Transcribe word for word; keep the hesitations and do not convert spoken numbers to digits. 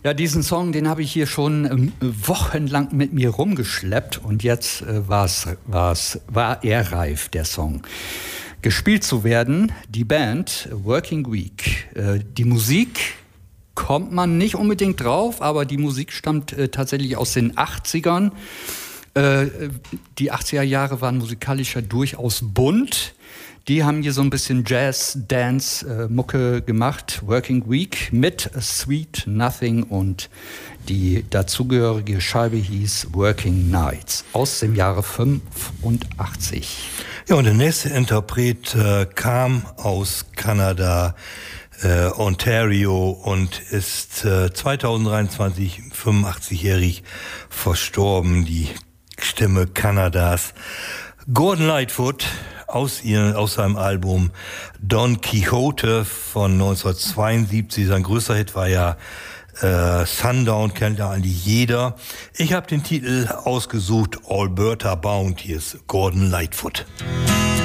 Ja, diesen Song, den habe ich hier schon ähm, wochenlang mit mir rumgeschleppt und jetzt äh, war's, war's, war er reif, der Song. Gespielt zu werden, die Band Working Week. Äh, die Musik kommt man nicht unbedingt drauf, aber die Musik stammt äh, tatsächlich aus den achtzigern. Äh, die achtziger Jahre waren musikalischer durchaus bunt. Die haben hier so ein bisschen Jazz, Dance, äh, Mucke gemacht, Working Week mit Sweet Nothing und die dazugehörige Scheibe hieß Working Nights aus dem Jahre fünfundachtzig. Ja, und der nächste Interpret äh, kam aus Kanada, äh, Ontario und ist äh, zweitausenddreiundzwanzig fünfundachtzigjährig verstorben, die Stimme Kanadas. Gordon Lightfoot aus, ihr, aus seinem Album Don Quixote von neunzehnhundertzweiundsiebzig. Sein größter Hit war ja äh, Sundown, kennt ja eigentlich jeder. Ich habe den Titel ausgesucht, Alberta Bound. Hier ist Gordon Lightfoot.